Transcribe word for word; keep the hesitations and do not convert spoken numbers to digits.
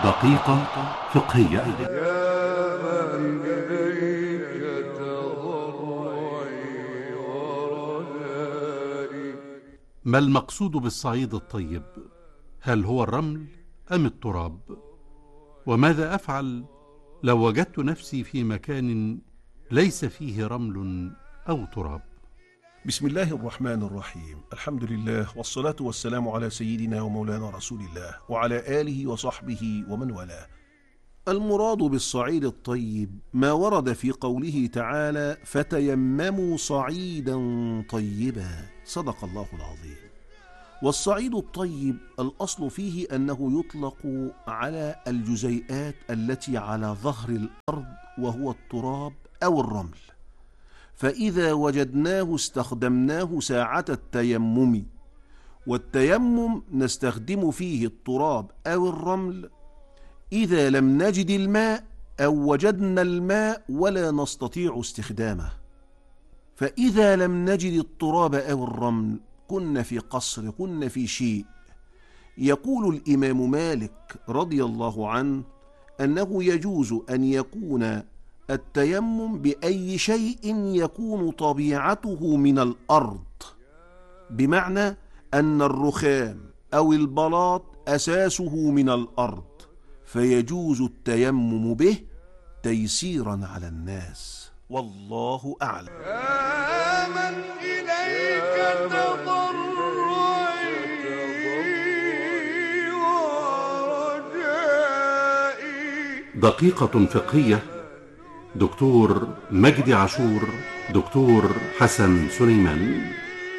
دقيقة فقهية. يا من إليك تضرعي ورجائي. ما المقصود بالصعيد الطيب؟ هل هو الرمل أم التراب؟ وماذا أفعل لو وجدت نفسي في مكان ليس فيه رمل أو تراب؟ بسم الله الرحمن الرحيم. الحمد لله والصلاة والسلام على سيدنا ومولانا رسول الله وعلى آله وصحبه ومن والاه. المراد بالصعيد الطيب ما ورد في قوله تعالى: فتيمموا صعيدا طيبا. صدق الله العظيم. والصعيد الطيب الأصل فيه أنه يطلق على الجزيئات التي على ظهر الأرض وهو التراب أو الرمل، فإذا وجدناه استخدمناه ساعة التيمم. والتيمم نستخدم فيه التراب أو الرمل إذا لم نجد الماء أو وجدنا الماء ولا نستطيع استخدامه. فإذا لم نجد التراب أو الرمل كنا في قصر، كنا في شيء. يقول الإمام مالك رضي الله عنه أنه يجوز أن يكون التيمم بأي شيء يكون طبيعته من الأرض، بمعنى أن الرخام أو البلاط أساسه من الأرض، فيجوز التيمم به تيسيرا على الناس، والله أعلم. يا من إليك تضرعي ورجائي. دقيقة فقهية. دكتور مجدي عاشور، دكتور حسن سليمان.